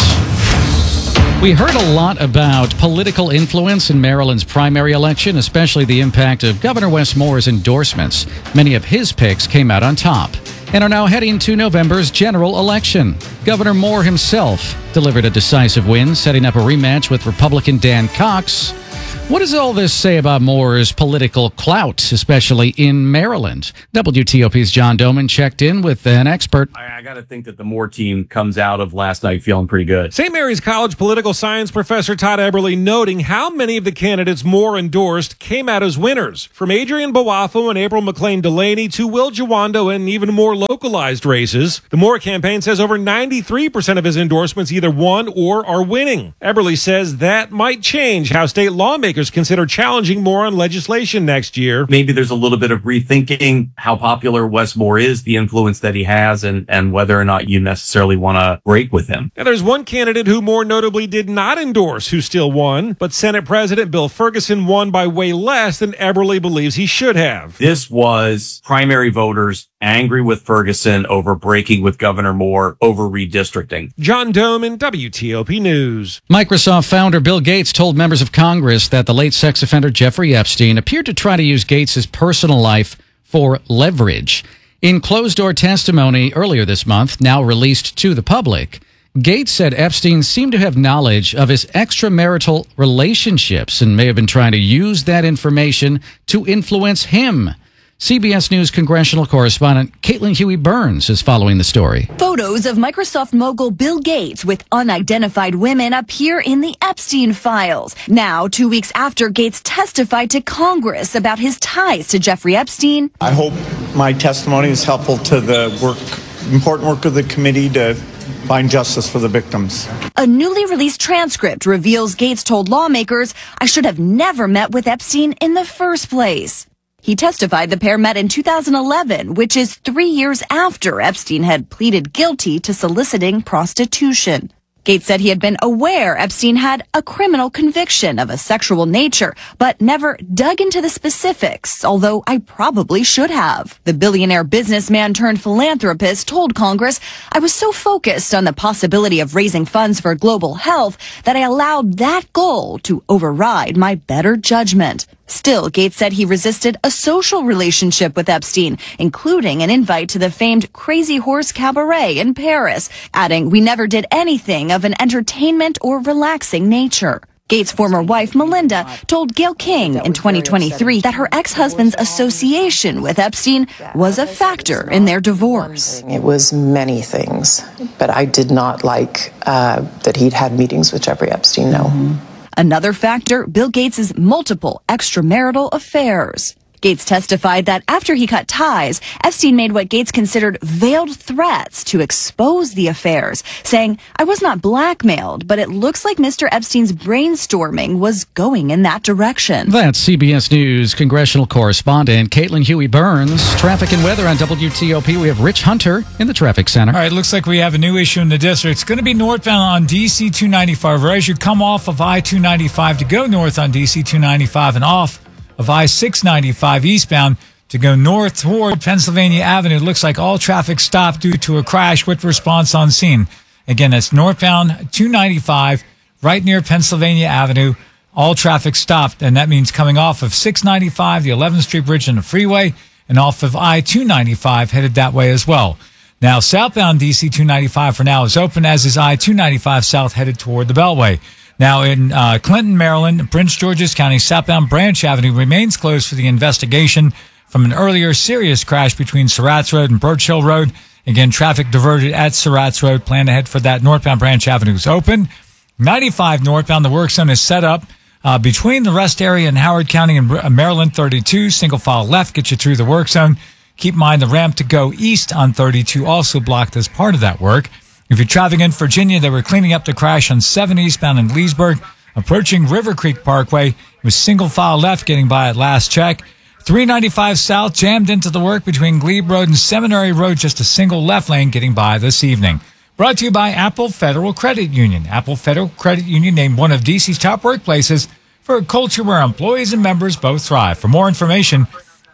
We heard a lot about political influence in Maryland's primary election, especially the impact of Governor Wes Moore's endorsements. Many of his picks came out on top and are now heading to November's general election. Governor Moore himself delivered a decisive win, setting up a rematch with Republican Dan Cox. What does all this say about Moore's political clout, especially in Maryland? W T O P's John Doman checked in with an expert. I, I got to think that the Moore team comes out of last night feeling pretty good. Saint Mary's College political science professor Todd Eberly noting how many of the candidates Moore endorsed came out as winners. From Adrian Boafo and April McLean Delaney to Will Jawando and even more localized races. The Moore campaign says over ninety-three percent of his endorsements either won or are winning. Eberly says that might change how state lawmakers consider challenging Moore on legislation next year. Maybe there's a little bit of rethinking how popular Wes Moore is, the influence that he has, and, and whether or not you necessarily want to break with him. Now, there's one candidate who Moore notably did not endorse who still won, but Senate President Bill Ferguson won by way less than Eberly believes he should have. This was primary voters angry with Ferguson over breaking with Governor Moore over redistricting. John Doman, W T O P News. Microsoft founder Bill Gates told members of Congress that the late sex offender Jeffrey Epstein appeared to try to use Gates' personal life for leverage. In closed-door testimony earlier this month, now released to the public, Gates said Epstein seemed to have knowledge of his extramarital relationships and may have been trying to use that information to influence him. C B S News congressional correspondent Caitlin Huey Burns is following the story. Photos of Microsoft mogul Bill Gates with unidentified women appear in the Epstein files. Now, two weeks after Gates testified to Congress about his ties to Jeffrey Epstein. I hope my testimony is helpful to the work, important work of the committee to find justice for the victims. A newly released transcript reveals Gates told lawmakers, "I should have never met with Epstein in the first place." He testified the pair met in two thousand eleven, which is three years after Epstein had pleaded guilty to soliciting prostitution. Gates said he had been aware Epstein had a criminal conviction of a sexual nature, but never dug into the specifics, although I probably should have. The billionaire businessman turned philanthropist told Congress, "I was so focused on the possibility of raising funds for global health that I allowed that goal to override my better judgment." Still, Gates said he resisted a social relationship with Epstein, including an invite to the famed Crazy Horse Cabaret in Paris, adding, "We never did anything of an entertainment or relaxing nature." Gates' former wife, Melinda, told Gayle King in twenty twenty-three that her ex-husband's association with Epstein was a factor in their divorce. It was many things, but I did not like uh, that he'd had meetings with Jeffrey Epstein, no. Mm-hmm. Another factor, Bill Gates' multiple extramarital affairs. Gates testified that after he cut ties, Epstein made what Gates considered veiled threats to expose the affairs, saying, "I was not blackmailed, but it looks like Mister Epstein's brainstorming was going in that direction." That's C B S News congressional correspondent Caitlin Huey Burns. Traffic and weather on W T O P. We have Rich Hunter in the traffic center. All right, looks like we have a new issue in the district. It's going to be northbound on D C two ninety-five. Right as you come off of I two ninety-five to go north on D C two ninety-five and off of I six ninety-five eastbound to go north toward Pennsylvania Avenue. It looks like all traffic stopped due to a crash with response on scene. Again, that's northbound two ninety-five right near Pennsylvania Avenue. All traffic stopped, and that means coming off of six ninety-five, the eleventh Street Bridge and the freeway, and off of I two ninety-five headed that way as well. Now, southbound D C two ninety-five for now is open, as is I two ninety-five south headed toward the Beltway. Now, in uh, Clinton, Maryland, Prince George's County, southbound Branch Avenue remains closed for the investigation from an earlier serious crash between Surratt's Road and Birch Hill Road. Again, traffic diverted at Surratt's Road. Plan ahead for that. Northbound Branch Avenue is open. ninety-five northbound, the work zone is set up uh, between the rest area in Howard County and Maryland. thirty-two, single file left, get you through the work zone. Keep in mind the ramp to go east on thirty-two also blocked as part of that work. If you're traveling in Virginia, they were cleaning up the crash on seven eastbound in Leesburg, approaching River Creek Parkway. It was single file left, getting by at last check. three ninety-five south jammed into the work between Glebe Road and Seminary Road, just a single left lane getting by this evening. Brought to you by Apple Federal Credit Union. Apple Federal Credit Union named one of D C's top workplaces for a culture where employees and members both thrive. For more information,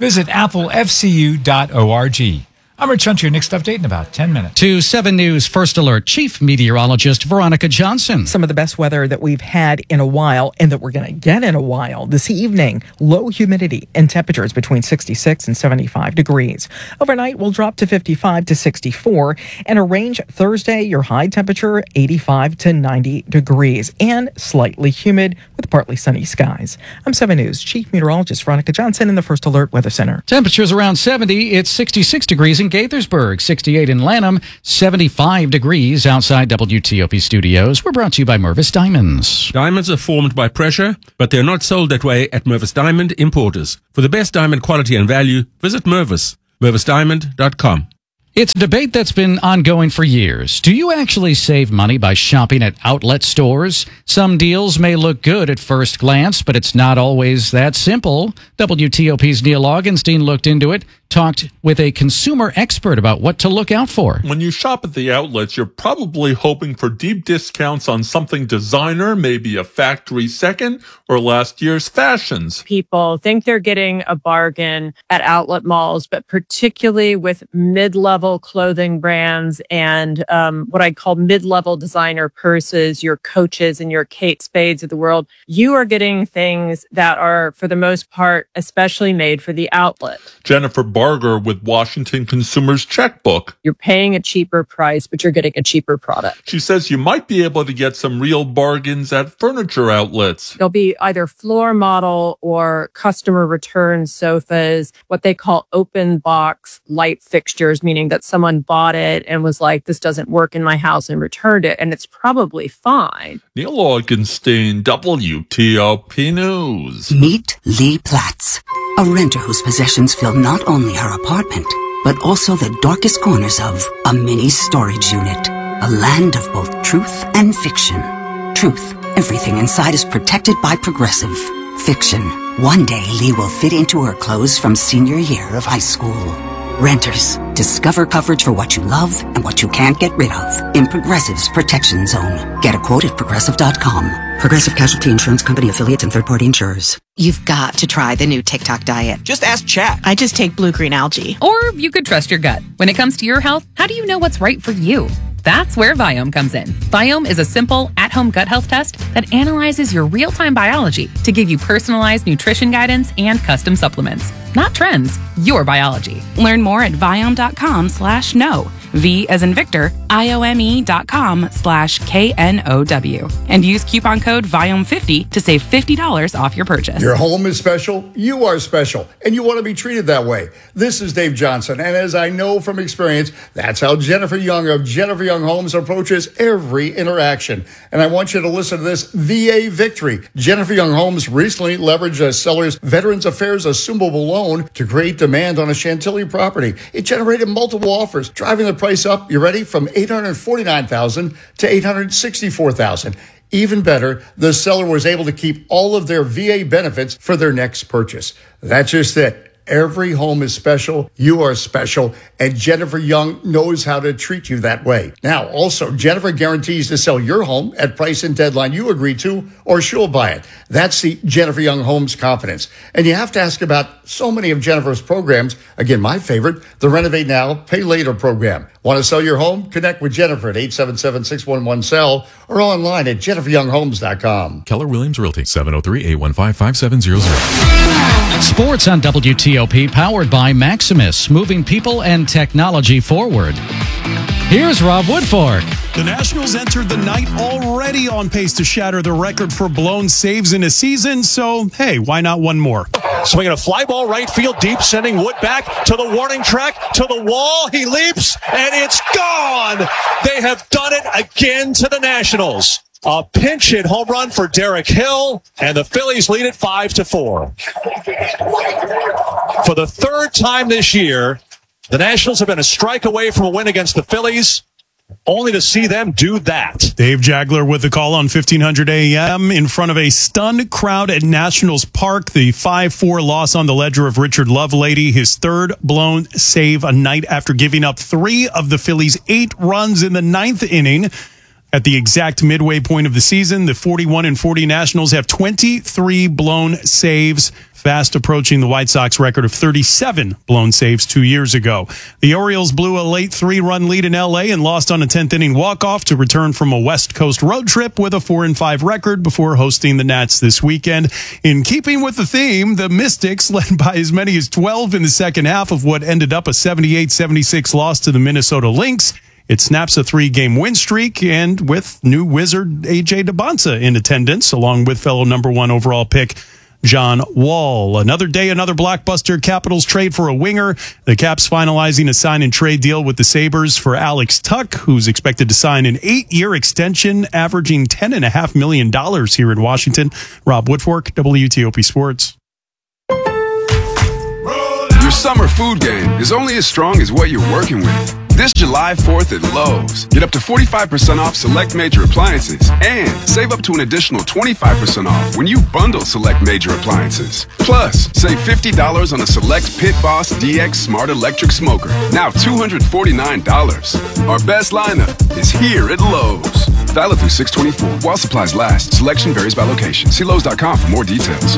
Visit apple f c u dot org. I'm Rich Hunter. Your next update in about ten minutes. To seven News First Alert Chief Meteorologist Veronica Johnson. Some of the best weather that we've had in a while and that we're going to get in a while. This evening, low humidity and temperatures between sixty-six and seventy-five degrees. Overnight, we'll drop to fifty-five to sixty-four, and a range Thursday, your high temperature eighty-five to ninety degrees and slightly humid with partly sunny skies. I'm seven News Chief Meteorologist Veronica Johnson in the First Alert Weather Center. Temperatures around seventy. It's sixty-six degrees in Gaithersburg, sixty-eight in Lanham, seventy-five degrees outside W T O P studios. We're brought to you by Mervis Diamonds. Diamonds are formed by pressure, but they're not sold that way at Mervis Diamond Importers. For the best diamond quality and value, visit Mervis, mervis diamond dot com. It's a debate that's been ongoing for years. Do you actually save money by shopping at outlet stores? Some deals may look good at first glance, but it's not always that simple. W T O P's Neil Augenstein looked into it, talked with a consumer expert about what to look out for. When you shop at the outlets, you're probably hoping for deep discounts on something designer, maybe a factory second, or last year's fashions. People think they're getting a bargain at outlet malls, but particularly with mid-level clothing brands and um, what I call mid-level designer purses, your Coaches and your Kate Spades of the world, you are getting things that are, for the most part, especially made for the outlet. Jennifer Barger with Washington Consumers Checkbook. You're paying a cheaper price, but you're getting a cheaper product. She says you might be able to get some real bargains at furniture outlets. There'll be either floor model or customer return sofas, what they call open box light fixtures, meaning that someone bought it and was like, this doesn't work in my house and returned it, and it's probably fine. Neil Augenstein, W T O P News. Meet Lee Platz, a renter whose possessions fill not only her apartment, but also the darkest corners of a mini storage unit. A land of both truth and fiction. Truth, everything inside is protected by Progressive. Fiction, one day Lee will fit into her clothes from senior year of high school. Renters, discover coverage for what you love and what you can't get rid of in Progressive's Protection Zone. Get a quote at progressive dot com. Progressive Casualty Insurance Company affiliates and third-party insurers. You've got to try the new TikTok diet. Just ask Chat. I just take blue-green algae. Or you could trust your gut. When it comes to your health, how do you know what's right for you? That's where Viome comes in. Viome is a simple, at-home gut health test that analyzes your real-time biology to give you personalized nutrition guidance and custom supplements. Not trends, your biology. Learn more at Viome.com slash no. V as in Victor, I-O-M-E dot com slash K N O W. And use coupon code Viome fifty to save fifty dollars off your purchase. Your home is special, you are special, and you want to be treated that way. This is Dave Johnson, and as I know from experience, that's how Jennifer Young of Jennifer Young Homes approaches every interaction. And I want you to listen to this V A victory. Jennifer Young Homes recently leveraged a seller's Veterans Affairs assumable loan to create demand on a Chantilly property. It generated multiple offers, driving the price up, you ready, from eight hundred forty-nine thousand dollars to eight hundred sixty-four thousand dollars. Even better, the seller was able to keep all of their V A benefits for their next purchase. That's just it. Every home is special. You are special. And Jennifer Young knows how to treat you that way. Now, also, Jennifer guarantees to sell your home at price and deadline you agree to, or she'll buy it. That's the Jennifer Young Homes confidence. And you have to ask about so many of Jennifer's programs. Again, my favorite, the Renovate Now, Pay Later program. Want to sell your home? Connect with Jennifer at eight seven seven, six one one, S E L L or online at jennifer young homes dot com. Keller Williams Realty, seven oh three, eight one five, five seven zero zero. Sports on W T O P, powered by Maximus, moving people and technology forward. Here's Rob Woodfork. The Nationals entered the night already on pace to shatter the record for blown saves in a season, so hey, why not one more? Swinging a fly ball right field deep, sending Wood back to the warning track, to the wall. He leaps, and it's gone! They have done it again to the Nationals. A pinch hit home run for Derek Hill, and the Phillies lead it five to four. For the third time this year, the Nationals have been a strike away from a win against the Phillies, only to see them do that. Dave Jagler with the call on fifteen hundred A M in front of a stunned crowd at Nationals Park. The five four loss on the ledger of Richard Lovelady, his third blown save a night after giving up three of the Phillies' eight runs in the ninth inning. At the exact midway point of the season, the forty-one and forty Nationals have twenty-three blown saves, fast approaching the White Sox record of thirty-seven blown saves two years ago. The Orioles blew a late three-run lead in L A and lost on a tenth inning walk-off to return from a West Coast road trip with a four and five record before hosting the Nats this weekend. In keeping with the theme, the Mystics led by as many as twelve in the second half of what ended up a seventy-eight seventy-six loss to the Minnesota Lynx. It snaps a three-game win streak, and with new Wizard A J DeBonsa in attendance, along with fellow number one overall pick John Wall. Another day, another blockbuster Capitals trade for a winger. The Caps finalizing a sign and trade deal with the Sabres for Alex Tuch, who's expected to sign an eight-year extension, averaging ten point five million dollars here in Washington. Rob Woodfork, W T O P Sports. Your summer food game is only as strong as what you're working with. This July fourth at Lowe's, get up to forty-five percent off select major appliances and save up to an additional twenty-five percent off when you bundle select major appliances. Plus, save fifty dollars on a select Pit Boss D X Smart Electric Smoker, now two hundred forty-nine dollars. Our best lineup is here at Lowe's. Valid through six twenty-four while supplies last. Selection varies by location. See Lowe's dot com for more details.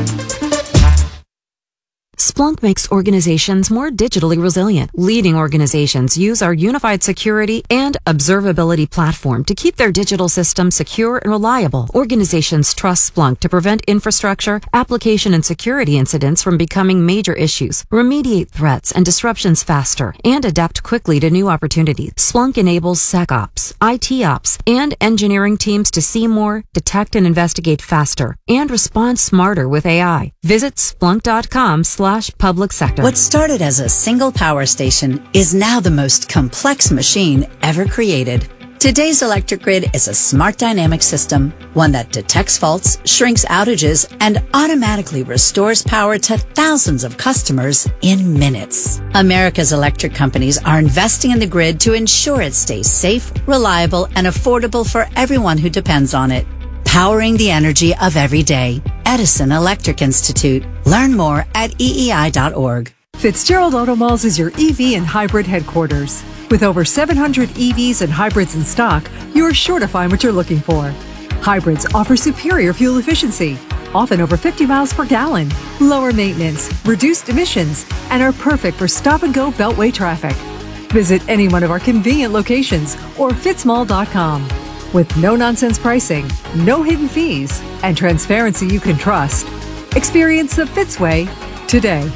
Splunk makes organizations more digitally resilient. Leading organizations use our unified security and observability platform to keep their digital systems secure and reliable. Organizations trust Splunk to prevent infrastructure, application, and security incidents from becoming major issues, remediate threats and disruptions faster, and adapt quickly to new opportunities. Splunk enables SecOps, I T Ops, and engineering teams to see more, detect and investigate faster, and respond smarter with A I. Visit splunk dot com slash public sector. What started as a single power station is now the most complex machine ever created. Today's electric grid is a smart dynamic system, one that detects faults, shrinks outages, and automatically restores power to thousands of customers in minutes. America's electric companies are investing in the grid to ensure it stays safe, reliable, and affordable for everyone who depends on it. Powering the energy of every day. Edison Electric Institute. Learn more at E E I dot org. Fitzgerald Auto Malls is your E V and hybrid headquarters. With over seven hundred E Vs and hybrids in stock, you're sure to find what you're looking for. Hybrids offer superior fuel efficiency, often over fifty miles per gallon, lower maintenance, reduced emissions, and are perfect for stop-and-go beltway traffic. Visit any one of our convenient locations or fitzmall dot com. With no-nonsense pricing, no hidden fees, and transparency you can trust. Experience the Fitz way today.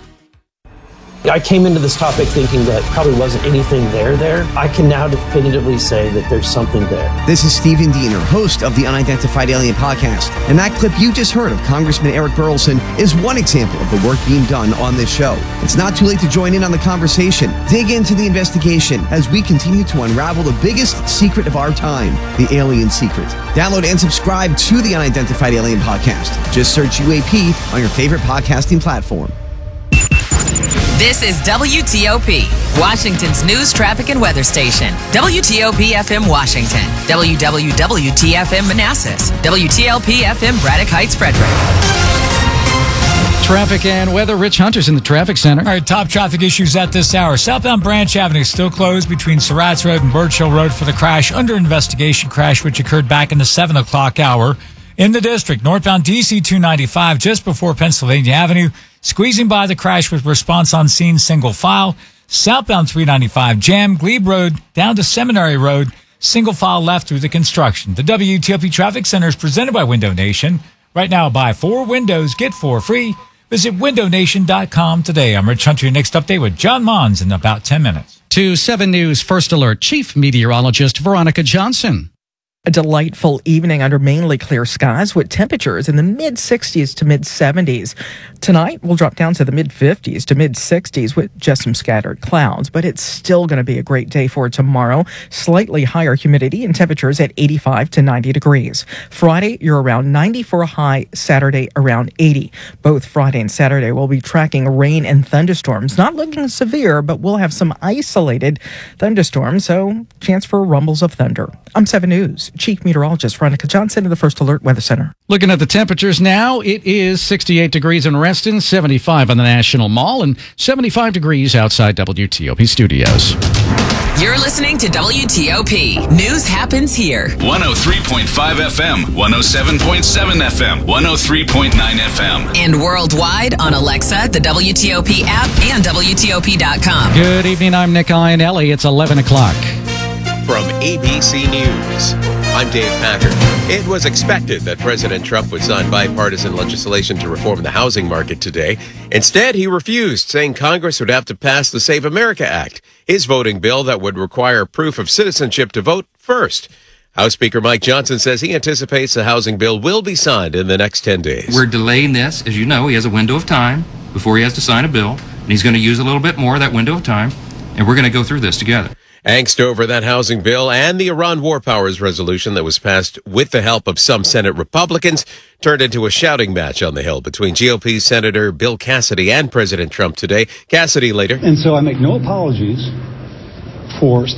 I came into this topic thinking that probably wasn't anything there there. I can now definitively say that there's something there. This is Stephen Diener, host of the Unidentified Alien Podcast. And that clip you just heard of Congressman Eric Burlison is one example of the work being done on this show. It's not too late to join in on the conversation. Dig into the investigation as we continue to unravel the biggest secret of our time, the alien secret. Download and subscribe to the Unidentified Alien Podcast. Just search U A P on your favorite podcasting platform. This is W T O P, Washington's news, traffic, and weather station. W T O P F M Washington, W W W T F M Manassas, W T L P F M Braddock Heights, Frederick. Traffic and weather. Rich Hunter's in the traffic center. All right, top traffic issues at this hour. Southbound Branch Avenue still closed between Surratt's Road and Birch Hill Road for the crash, under investigation crash, which occurred back in the seven o'clock hour. In the district, northbound D C two ninety-five, just before Pennsylvania Avenue, squeezing by the crash with response on scene, single file. Southbound three ninety-five, jam, Glebe Road down to Seminary Road, single file left through the construction. The W T O P Traffic Center is presented by Window Nation. Right now, buy four windows, get four free. Visit window nation dot com today. I'm Rich Hunter. Your next update with John Mons in about ten minutes. To seven News First Alert, Chief Meteorologist Veronica Johnson. A delightful evening under mainly clear skies with temperatures in the mid sixties to mid seventies. Tonight, we'll drop down to the mid fifties to mid sixties with just some scattered clouds, but it's still going to be a great day for tomorrow. Slightly higher humidity and temperatures at eighty-five to ninety degrees. Friday, you're around ninety for a high. Saturday, around eighty. Both Friday and Saturday will be tracking rain and thunderstorms. Not looking severe, but we'll have some isolated thunderstorms, so chance for rumbles of thunder. I'm seven News. Chief Meteorologist Veronica Johnson of the First Alert Weather Center. Looking at the temperatures now, it is sixty-eight degrees in Reston, seventy-five on the National Mall, and seventy-five degrees outside W T O P studios. You're listening to W T O P. News happens here. one oh three point five F M, one oh seven point seven F M, one oh three point nine F M. And worldwide on Alexa, the W T O P app, and W T O P dot com. Good evening, I'm Nick Iannelli. It's eleven o'clock. From A B C News, I'm Dave Packer. It was expected that President Trump would sign bipartisan legislation to reform the housing market today. Instead, he refused, saying Congress would have to pass the Save America Act, his voting bill that would require proof of citizenship to vote first. House Speaker Mike Johnson says he anticipates the housing bill will be signed in the next ten days. We're delaying this. As you know, he has a window of time before he has to sign a bill, and he's going to use a little bit more of that window of time, and we're going to go through this together. Angst over that housing bill and the Iran War Powers resolution that was passed with the help of some Senate Republicans turned into a shouting match on the Hill between G O P Senator Bill Cassidy and President Trump today. Cassidy later. And so I make no apologies for